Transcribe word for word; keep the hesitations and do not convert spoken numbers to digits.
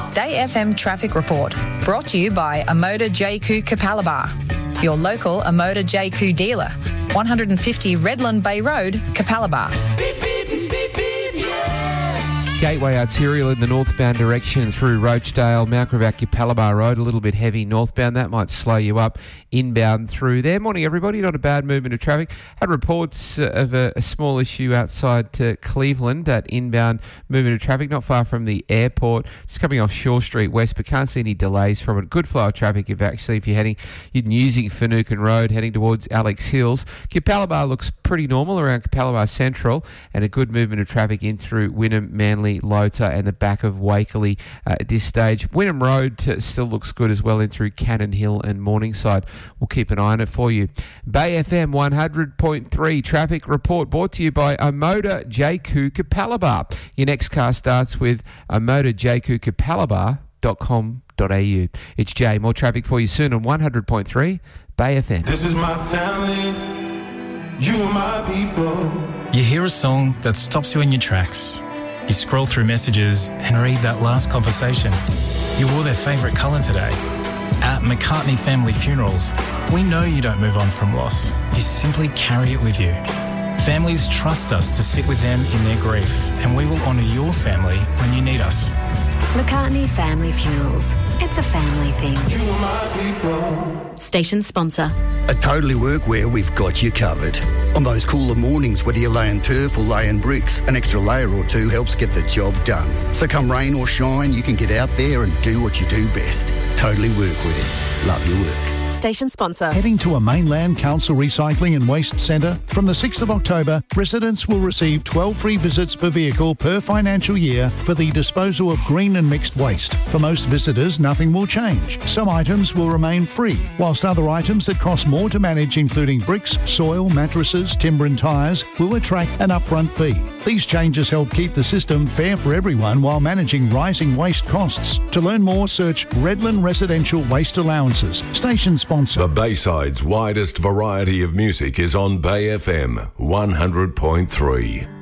Day F M Traffic Report, brought to you by Amoda J Q Capalaba, your local Amoda J Q dealer, one fifty Redland Bay Road, Capalaba. Gateway Arterial in the northbound direction through Roachdale, Mount Gravatt, Capalaba Road, a little bit heavy northbound. That might slow you up inbound through there. Morning, everybody. Not a bad movement of traffic. Had reports uh, of a, a small issue outside uh, Cleveland, that inbound movement of traffic, not far from the airport. Just coming off Shore Street West, but can't see any delays from it. Good flow of traffic if actually if you're heading, you're using Finucane Road, heading towards Alex Hills. Capalaba looks pretty normal around Capalaba Central, and a good movement of traffic in through Wynnum, Manly, Lota and the back of Wakerley uh, at this stage. Wynnum Road uh, still looks good as well in through Cannon Hill and Morningside. We'll keep an eye on it for you. Bay F M one hundred point three traffic report brought to you by Amoda J Q Capalaba. Your next car starts with amoda j q capalaba dot com dot a u. It's Jay. More traffic for you soon on one hundred point three Bay F M. This is my family. You are my people. You hear a song that stops you in your tracks. You scroll through messages and read that last conversation. You wore their favourite colour today. At McCartney Family Funerals, we know you don't move on from loss. You simply carry it with you. Families trust us to sit with them in their grief, and we will honour your family when you need us. McCartney Family Funerals. It's a family thing. You are my people. Station sponsor. At Totally Workwear, we've got you covered. On those cooler mornings, whether you're laying turf or laying bricks, an extra layer or two helps get the job done. So come rain or shine, you can get out there and do what you do best. Totally Workwear. Love your work. Station sponsor. Heading to a Mainland Council Recycling and Waste Centre? From the sixth of October, residents will receive twelve free visits per vehicle per financial year for the disposal of green and mixed waste. For most visitors, nothing will change. Some items will remain free, whilst other items that cost more to manage, including bricks, soil, mattresses, timber and tyres, will attract an upfront fee. These changes help keep the system fair for everyone while managing rising waste costs. To learn more, search Redland Residential Waste Allowances. Station sponsor. The Bayside's widest variety of music is on Bay F M one hundred point three.